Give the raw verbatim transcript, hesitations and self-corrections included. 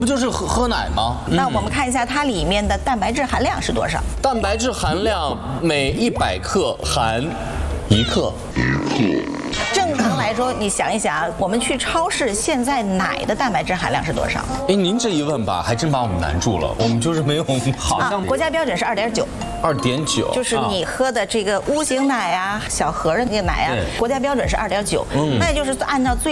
不就是喝喝奶吗？ 那我们看一下它里面的蛋白质含量是多少？ 蛋白质含量每一百克含一克。 正常来说，你想一想啊，我们去超市，现在奶的蛋白质含量是多少？ 哎，您这一问吧，还真把我们难住了。我们就是没有，好像啊，国家标准是二点九。 二点九， 就是你喝的这个屋型奶啊、小盒的那个奶啊，国家标准是二点九。嗯，那也就是按照最